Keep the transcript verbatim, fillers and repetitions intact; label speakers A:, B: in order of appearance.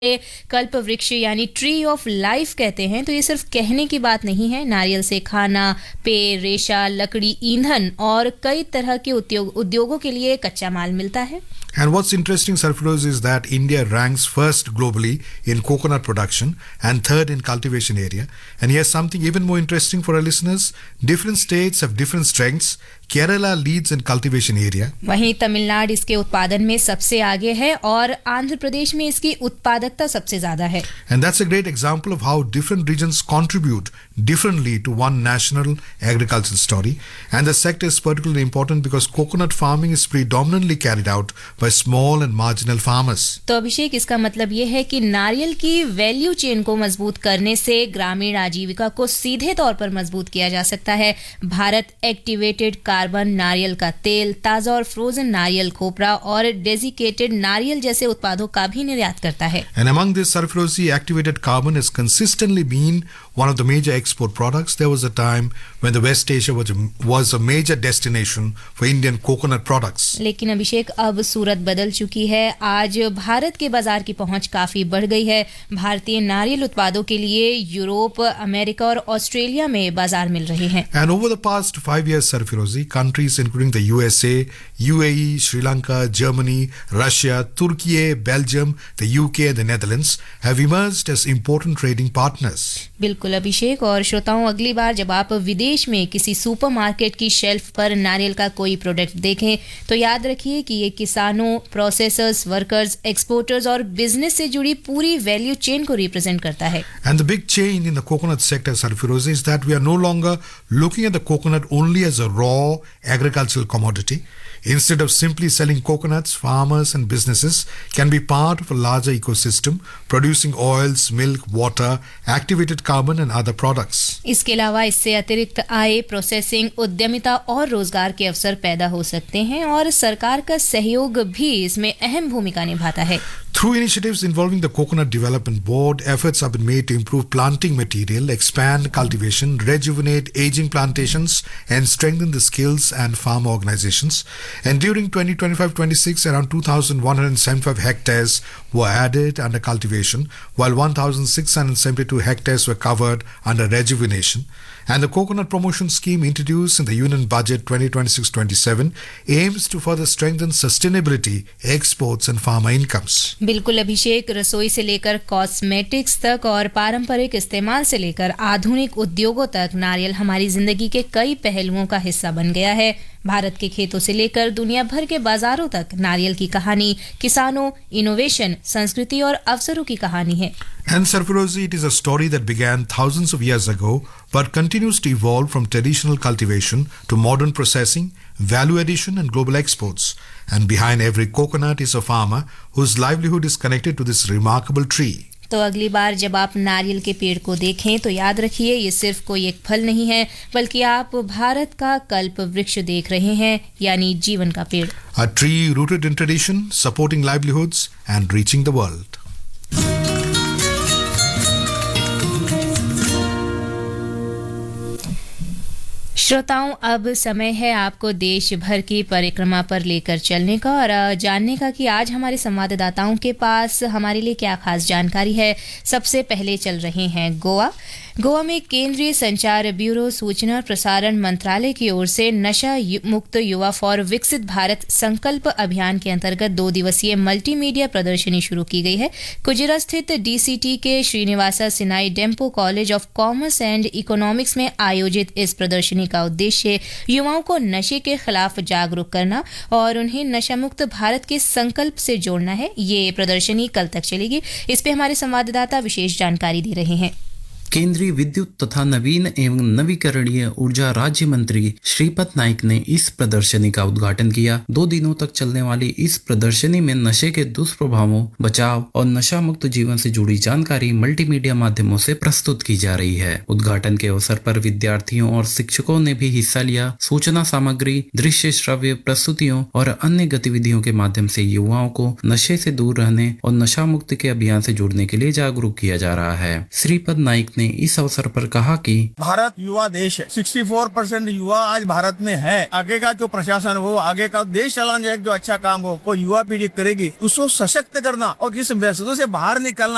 A: कल्प वृक्ष यानी ट्री ऑफ लाइफ कहते हैं, तो ये सिर्फ कहने की बात नहीं है। नारियल से खाना, पेय, रेशा, लकड़ी, ईंधन और कई तरह के उद्योग उद्योगों के लिए कच्चा माल मिलता है।
B: And what's interesting, Sarfaroz, is that India ranks first globally in coconut production and third in cultivation area. And here's something even more interesting for our listeners. Different states have different strengths. Kerala leads in cultivation area.
A: वहीं तमिलनाडु इसके उत्पादन में सबसे आगे है और आंध्र प्रदेश में इसकी उत्पादकता सबसे ज्यादा है।
B: And that's a great example of how different regions contribute differently to one national agricultural story. And the sector is particularly important because coconut farming is predominantly carried out by small and marginal farmers.
A: तो अभिषेक, इसका मतलब ये है कि नारियल की value chain को मजबूत करने से ग्रामीण आजीविका को सीधे तौर पर मजबूत किया जा सकता है। भारत एक्टिवेटेड कार्बन, नारियल का तेल, ताजा और फ्रोजन नारियल खोपरा और डेजिकेटेड नारियल जैसे उत्पादों का भी निर्यात करता है।
B: And among this, Sarfarozi, activated carbon has consistently been one of the major export products. There was a time when the West Asia was a, was a major destination for Indian coconut products.
A: लेकिन अभिषेक, अब सूरत बदल चुकी है। आज भारत के बाजार की पहुंच काफी बढ़ गई है। भारतीय नारियल उत्पादों के लिए यूरोप, अमेरिका और ऑस्ट्रेलिया में बाजार मिल रहे हैं।
B: And over the past five years, Sarfarozi, countries including the U S A, U A E, Sri Lanka, Germany, Russia, Turkey, Belgium, the U K and the Netherlands have emerged as important trading partners.
A: बिल्कुल अभिषेक, और श्रोताओं, अगली बार जब आप विदेश में किसी supermarket की शेल्फ पर नारियल का कोई प्रोडक्ट देखें तो याद रखिए कि ये किसानों, प्रोसेसर्स, वर्कर्स, एक्सपोर्टर्स और बिजनेस से जुड़ी पूरी वैल्यू चेन को रिप्रेजेंट करता है।
B: And the big change in the coconut sector, Sarfarozi, is that we are no longer looking at the coconut only as a raw agricultural commodity. Instead of simply selling coconuts, farmers and businesses can be part of a larger ecosystem, producing oils, milk, water, activated carbon and other products.
A: इसके अलावा इससे अतिरिक्त आय, processing, उद्यमिता और रोजगार के अवसर पैदा हो सकते हैं और सरकार का सहयोग भी इसमें अहम भूमिका निभाता है।
B: Through initiatives involving the Coconut Development Board, efforts have been made to improve planting material, expand cultivation, rejuvenate aging plantations, and strengthen the skills and farm organizations. And during twenty twenty-five twenty-six, around two thousand one hundred seventy-five hectares were added under cultivation, while one thousand six hundred seventy-two hectares were covered under rejuvenation. And the Coconut Promotion Scheme introduced in the Union Budget twenty twenty-six twenty-seven aims to further strengthen sustainability, exports and farmer incomes.
A: बिल्कुल अभिषेक, रसोई से लेकर cosmetics तक और पारंपरिक इस्तेमाल से लेकर आधुनिक उद्योगों तक नारियल हमारी जिंदगी के कई पहलुओं का हिस्सा बन गया है। भारत के खेतों से लेकर दुनिया भर के बाजारों तक नारियल की कहानी किसानों, इनोवेशन, संस्कृति और अवसरों की कहानी है।
B: And Sarfarozi, it is a story that began thousands of years ago but continues to evolve from traditional cultivation to modern processing, value addition and global exports. And behind every coconut is a farmer whose livelihood is connected to this remarkable tree.
A: तो अगली बार जब आप नारियल के पेड़ को देखें तो याद रखिए, ये सिर्फ कोई एक फल नहीं है, बल्कि आप भारत का कल्प वृक्ष देख रहे हैं, यानी जीवन का पेड़।
B: A tree rooted in tradition, supporting livelihoods and reaching the world.
A: श्रोताओं, अब समय है आपको देश भर की परिक्रमा पर लेकर चलने का और जानने का कि आज हमारे संवाददाताओं के पास हमारे लिए क्या खास जानकारी है। सबसे पहले चल रहे हैं गोवा। गोवा में केंद्रीय संचार ब्यूरो, सूचना और प्रसारण मंत्रालय की ओर से नशा मुक्त युवा फॉर विकसित भारत संकल्प अभियान के अंतर्गत दो दिवसीय मल्टीमीडिया प्रदर्शनी शुरू की गई है। कुजिरा स्थित डीसीटी के Srinivasa Sinai Dempo college of commerce and economics में आयोजित इस प्रदर्शनी का उद्देश्य युवाओं को नशे के खिलाफ जागरूक करना और उन्हें नशा मुक्त भारत के संकल्प से जोड़ना है। ये प्रदर्शनी कल तक चलेगी। इस पे हमारे संवाददाता विशेष जानकारी दे रहे हैं।
C: केंद्रीय विद्युत तथा नवीन एवं नवीकरणीय ऊर्जा राज्य मंत्री श्रीपद नाइक ने इस प्रदर्शनी का उद्घाटन किया। दो दिनों तक चलने वाली इस प्रदर्शनी में नशे के दुष्प्रभावों, बचाव और नशा मुक्त जीवन से जुड़ी जानकारी मल्टीमीडिया माध्यमों से प्रस्तुत की जा रही है। उद्घाटन के अवसर पर विद्यार्थियों और शिक्षकों ने भी हिस्सा लिया। सूचना सामग्री, दृश्य श्रव्य प्रस्तुतियों और अन्य गतिविधियों के माध्यम से युवाओं को नशे से दूर रहने और नशा मुक्ति के अभियान से जुड़ने के लिए जागरूक किया जा रहा है। श्रीपद नाइक ने इस अवसर पर कहा कि
D: भारत युवा देश है। चौंसठ परसेंट युवा आज भारत में है। आगे का जो प्रशासन हो, आगे का देश चलाने जो अच्छा काम हो, वो युवा पीढ़ी करेगी। उसको सशक्त करना और किस व्यस्तों से बाहर निकलना